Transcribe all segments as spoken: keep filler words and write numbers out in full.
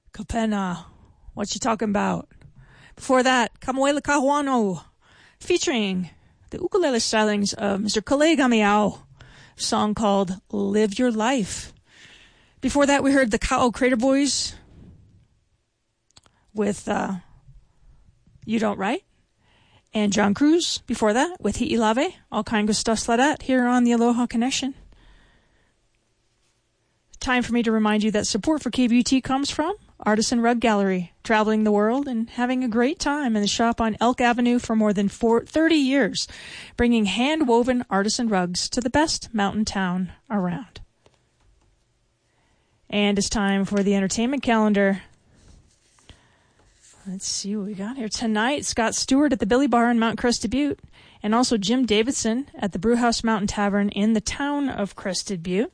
Kapena, what you talking about? Before that, Kamuela Kahuano, featuring the ukulele stylings of Mister Kale Gamiao, song called Live Your Life. Before that, we heard the Ka'o Crater Boys with uh, You Don't Write. And John Cruz, before that, with Hi'ilave. All kind of stuff like that here on the Aloha Connection. Time for me to remind you that support for K B U T comes from Artisan Rug Gallery, traveling the world and having a great time in the shop on Elk Avenue for more than four, thirty years, bringing hand-woven artisan rugs to the best mountain town around. And it's time for the entertainment calendar. Let's see what we got here. Tonight, Scott Stewart at the Billy Bar in Mount Crested Butte, and also Jim Davidson at the Brewhouse Mountain Tavern in the town of Crested Butte.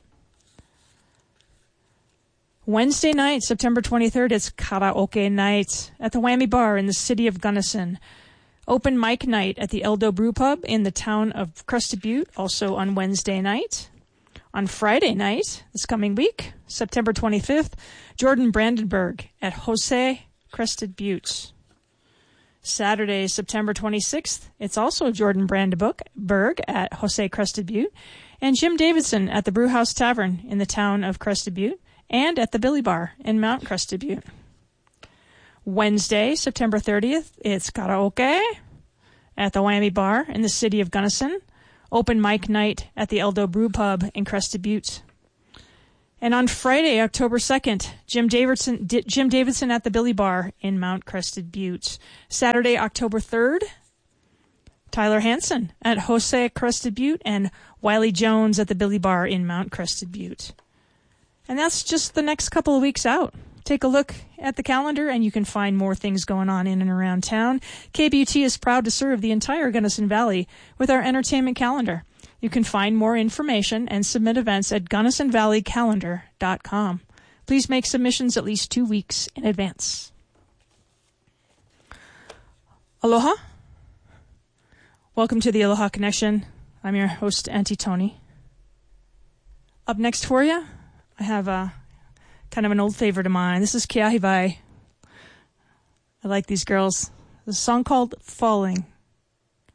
Wednesday night, September twenty-third, it's karaoke night at the Whammy Bar in the city of Gunnison. Open mic night at the Eldo Brew Pub in the town of Crested Butte, also on Wednesday night. On Friday night, this coming week, September twenty-fifth, Jordan Brandenburg at Jose Crested Butte. Saturday, September twenty-sixth, it's also Jordan Brandenburg at Jose Crested Butte, and Jim Davidson at the Brewhouse Tavern in the town of Crested Butte, and at the Billy Bar in Mount Crested Butte. Wednesday, September thirtieth, it's karaoke at the Whammy Bar in the city of Gunnison. Open mic night at the Eldo Brew Pub in Crested Butte. And on Friday, October second, Jim Davidson, D- Jim Davidson at the Billy Bar in Mount Crested Butte. Saturday, October third, Tyler Hansen at Jose Crested Butte and Wiley Jones at the Billy Bar in Mount Crested Butte. And that's just the next couple of weeks out. Take a look at the calendar and you can find more things going on in and around town. K B U T is proud to serve the entire Gunnison Valley with our entertainment calendar. You can find more information and submit events at gunnison valley calendar dot com. Please make submissions at least two weeks in advance. Aloha. Welcome to the Aloha Connection. I'm your host, Auntie Tony. Up next for you, I have a kind of an old favorite of mine. This is Keahiwai. I like these girls. There's a song called Falling.